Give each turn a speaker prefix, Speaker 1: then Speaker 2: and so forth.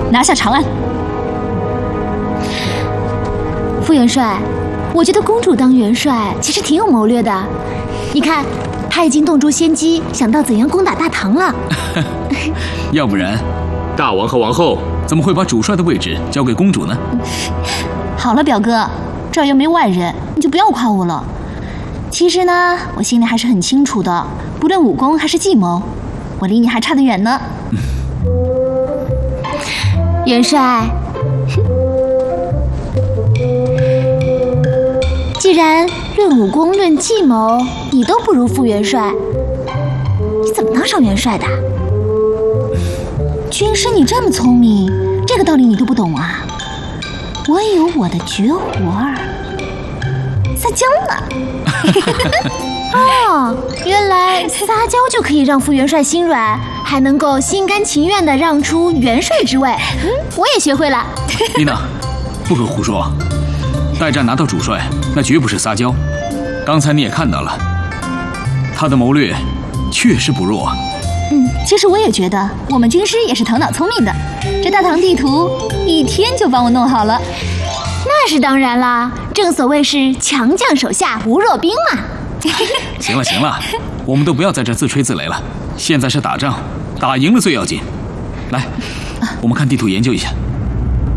Speaker 1: 拿下长安。
Speaker 2: 副元帅，我觉得公主当元帅其实挺有谋略的。你看，她已经洞烛先机，想到怎样攻打大唐了。
Speaker 3: 要不然，
Speaker 4: 大王和王后
Speaker 3: 怎么会把主帅的位置交给公主呢？
Speaker 1: 好了，表哥，这儿又没外人，你就不要夸我了。其实呢，我心里还是很清楚的，不论武功还是计谋，我离你还差得远呢。
Speaker 2: 元帅，既然论武功、论计谋，你都不如副元帅，你怎么当上元帅的？
Speaker 1: 军师，你这么聪明，这个道理你都不懂啊？我也有我的绝活儿，撒娇呢。
Speaker 2: 哦，原来撒娇就可以让副元帅心软，还能够心甘情愿地让出元帅之位。我也学会了。
Speaker 3: 丽娜，不可胡说，代战拿到主帅，那绝不是撒娇。刚才你也看到了，他的谋略确实不弱。
Speaker 1: 其实我也觉得我们军师也是头脑聪明的，这大唐地图1天就帮我弄好了。
Speaker 2: 那是当然啦，正所谓是强将手下无弱兵嘛。
Speaker 3: 行了行了，我们都不要在这自吹自擂了。现在是打仗，打赢了最要紧。来，我们看地图研究一下。